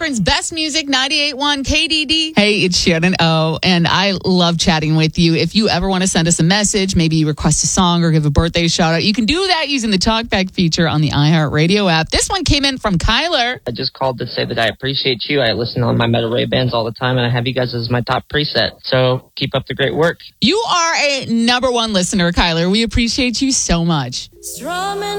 Akron's best music, 98.1 KDD. Hey, it's Shannon O, and I love chatting with you. If you ever want to send us a message, maybe request a song or give a birthday shout out, you can do that using the TalkBack feature on the iHeartRadio app. This one came in from Kyler. I just called to say that I appreciate you. I listen on my Meta Ray bands all the time, and I have you guys as my top preset. So keep up the great work. You are a number one listener, Kyler. We appreciate you so much.